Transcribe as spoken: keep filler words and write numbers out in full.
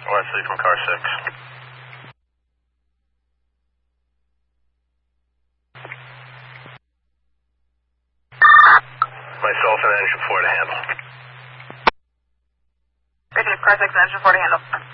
Wesley from car six. Myself and engine four to handle. Roger, car six and engine four to handle.